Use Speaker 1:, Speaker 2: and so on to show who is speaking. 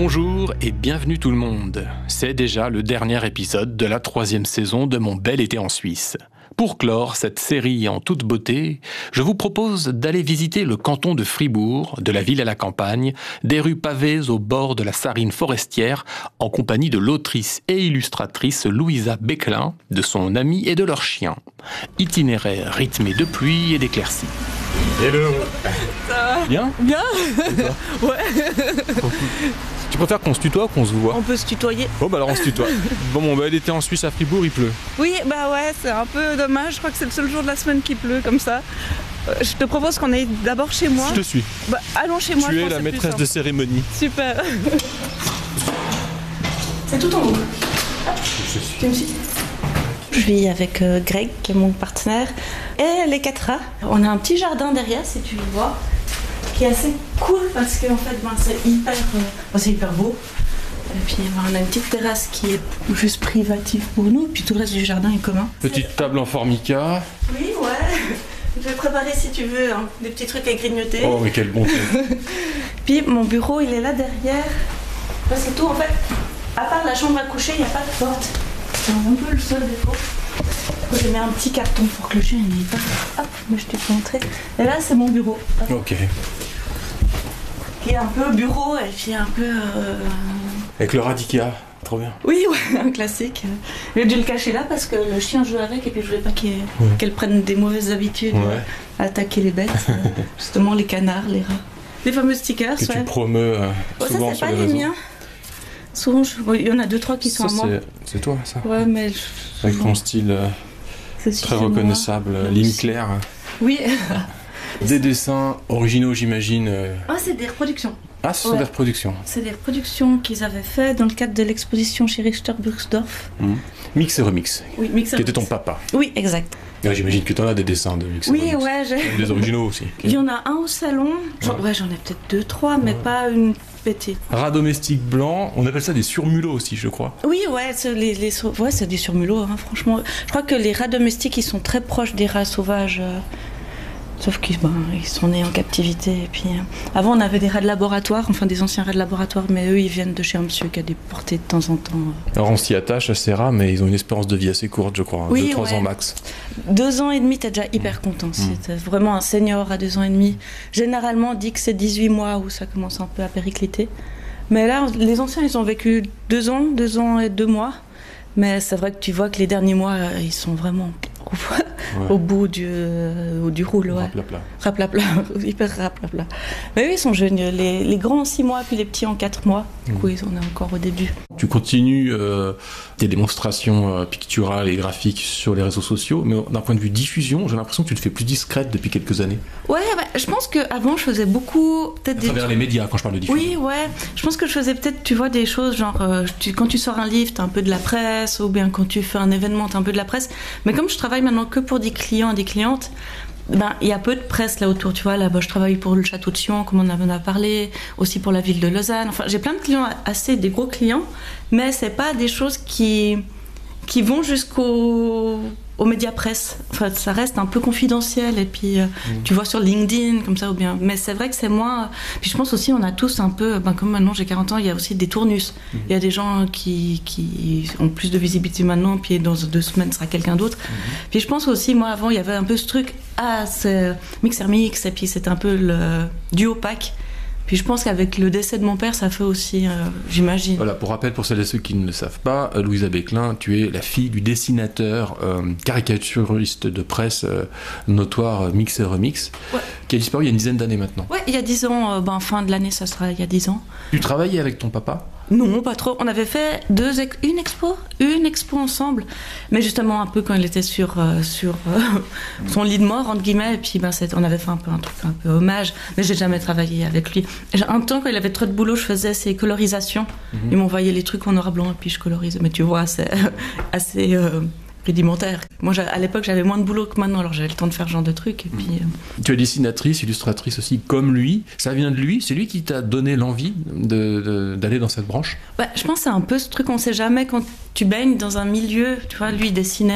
Speaker 1: Bonjour et bienvenue tout le monde. C'est déjà le dernier épisode de la 3e saison de Mon bel été en Suisse. Pour clore cette série en toute beauté, je vous propose d'aller visiter le canton de Fribourg, de la ville à la campagne, des rues pavées au bord de la Sarine forestière, en compagnie de l'autrice et illustratrice Louisa Becklin, de son ami et de leur chien. Itinéraire rythmé de pluie et d'éclaircies. Hello.
Speaker 2: Ça va ?
Speaker 1: Bien ?
Speaker 2: Bien. Ouais.
Speaker 1: Tu préfères qu'on se tutoie ou qu'on se voit ?
Speaker 2: On peut se tutoyer.
Speaker 1: Bon bah alors on se tutoie. Bon, mon bel été en Suisse à Fribourg, il pleut.
Speaker 2: Oui, bah ouais, c'est un peu dommage. Je crois que c'est le seul jour de la semaine qui pleut comme ça. Je te propose qu'on aille d'abord chez moi.
Speaker 1: Je te suis.
Speaker 2: Bah, allons chez moi.
Speaker 1: Tu
Speaker 2: je
Speaker 1: es
Speaker 2: pense
Speaker 1: la
Speaker 2: que c'est
Speaker 1: maîtresse
Speaker 2: plus
Speaker 1: de cérémonie.
Speaker 2: simple. Super. C'est tout en haut. Tu me suis ? Je vis avec Greg, qui est mon partenaire, et les 4 rats. On a un petit jardin derrière, si tu le vois, qui est assez cool parce qu'en fait, c'est hyper beau. Et puis on a une petite terrasse qui est juste privative pour nous, puis tout le reste du jardin est commun.
Speaker 1: Petite table en formica.
Speaker 2: Oui, ouais. Je vais préparer, si tu veux, des petits trucs à grignoter.
Speaker 1: Oh mais quelle bonté.
Speaker 2: Puis mon bureau, il est là derrière. C'est tout, en fait. À part la chambre à coucher, il n'y a pas de porte. C'est un peu le seul défaut. Je mets un petit carton pour que le chien n'ait pas. Hop, mais je te peux montrer. Et là, c'est mon bureau. Hop.
Speaker 1: Ok.
Speaker 2: Qui est un peu bureau et puis un peu.
Speaker 1: Avec le Radica, trop bien.
Speaker 2: Oui, ouais, un classique. J'ai dû le cacher là parce que le chien joue avec et puis je voulais pas qu'elle prenne des mauvaises habitudes à attaquer les bêtes. Justement, les canards, les rats. Les fameux stickers.
Speaker 1: Que tu promeus souvent
Speaker 2: ça,
Speaker 1: sur
Speaker 2: les
Speaker 1: les
Speaker 2: pas
Speaker 1: réseaux.
Speaker 2: les miens. Souvent, il y en a 2-3 qui sont à moi.
Speaker 1: C'est toi, ça.
Speaker 2: Ouais, mais.
Speaker 1: Avec ton style très reconnaissable, ligne claire.
Speaker 2: Oui.
Speaker 1: Des dessins originaux, j'imagine.
Speaker 2: Ah, c'est des reproductions.
Speaker 1: Ah, ce sont des reproductions.
Speaker 2: C'est des reproductions qu'ils avaient fait dans le cadre de l'exposition chez Richter-Buxdorf.
Speaker 1: Mix et remix.
Speaker 2: Oui, Mix et
Speaker 1: Qui était
Speaker 2: remix.
Speaker 1: ton papa.
Speaker 2: Oui, exact.
Speaker 1: Ouais, j'imagine que tu en as des dessins de Mix et
Speaker 2: Oui,
Speaker 1: remix.
Speaker 2: ouais, j'ai.
Speaker 1: Des originaux aussi.
Speaker 2: Il y en a un au salon. J'en ai peut-être 2-3, mais pas une petite.
Speaker 1: Rats domestiques blancs, on appelle ça des surmulots aussi, je crois.
Speaker 2: Oui, ouais, c'est c'est des surmulots, hein, franchement. Je crois que les rats domestiques, ils sont très proches des rats sauvages. Sauf qu'ils sont nés en captivité. Et puis, avant, on avait des rats de laboratoire, enfin des anciens rats de laboratoire, mais eux, ils viennent de chez un monsieur qui a déporté de temps en temps.
Speaker 1: Alors on s'y attache à ces rats, mais ils ont une espérance de vie assez courte, je crois.
Speaker 2: Oui,
Speaker 1: 2-3 ans max.
Speaker 2: 2 ans et demi, t'es déjà hyper content. C'est vraiment un senior à 2 ans et demi. Généralement, on dit que c'est 18 mois où ça commence un peu à péricliter. Mais là, les anciens, ils ont vécu 2 ans et 2 mois. Mais c'est vrai que tu vois que les derniers mois, ils sont vraiment au bout du rouleau. Raplapla, hyper raplapla. Mais oui, ils sont jeunes. Les grands en 6 mois, puis les petits en 4 mois. Du coup, ils en sont encore au début. Tu
Speaker 1: continues tes démonstrations picturales et graphiques sur les réseaux sociaux, mais d'un point de vue diffusion, j'ai l'impression que tu te fais plus discrète depuis quelques années.
Speaker 2: Ouais, je pense qu'avant, je faisais beaucoup...
Speaker 1: À travers les médias, quand je parle de diffusion.
Speaker 2: Oui, ouais. Je pense que je faisais peut-être, tu vois, des choses genre... quand tu sors un livre, t'as un peu de la presse, ou bien quand tu fais un événement, t'as un peu de la presse. Mais comme je travaille maintenant que pour des clients et des clientes, il y a peu de presse là autour, tu vois. Là, je travaille pour le château de Sion, comme on en a parlé, aussi pour la ville de Lausanne. Enfin, j'ai plein de clients, des gros clients, mais c'est pas des choses qui vont jusqu'aux médias presse. Enfin, ça reste un peu confidentiel. Et puis, tu vois sur LinkedIn, comme ça, ou bien. Mais c'est vrai que c'est moins. Puis je pense aussi, on a tous un peu. Comme maintenant, j'ai 40 ans, il y a aussi des tournus. Il y a des gens qui ont plus de visibilité maintenant, puis dans 2 semaines, ce sera quelqu'un d'autre. Puis je pense aussi, moi, avant, il y avait un peu ce truc. Ah, c'est Mixer Mix, et puis c'est un peu le duo pack. Puis je pense qu'avec le décès de mon père, ça fait aussi, j'imagine.
Speaker 1: Voilà, pour rappel, pour celles et ceux qui ne le savent pas, Louisa Becklin, tu es la fille du dessinateur caricaturiste de presse notoire Mix et Remix, qui a disparu il y a une dizaine d'années maintenant.
Speaker 2: Ouais, il y a 10 ans, fin de l'année, ça sera il y a 10 ans.
Speaker 1: Tu travaillais avec ton papa ?
Speaker 2: Non, pas trop. On avait fait une expo ensemble, mais justement un peu quand il était sur son lit de mort entre guillemets, et puis on avait fait un truc un peu hommage, mais j'ai jamais travaillé avec lui. Un temps quand il avait trop de boulot, je faisais ses colorisations. Il m'envoyait les trucs en noir et blanc et puis je colorise. Mais tu vois, c'est assez rudimentaire. Moi, à l'époque, j'avais moins de boulot que maintenant, alors j'avais le temps de faire ce genre de trucs. Et puis,
Speaker 1: Tu es dessinatrice, illustratrice aussi, comme lui. Ça vient de lui. C'est lui qui t'a donné l'envie d'aller dans cette branche.
Speaker 2: Je pense que c'est un peu ce truc, on sait jamais quand tu baignes dans un milieu. Tu vois, lui, il dessinait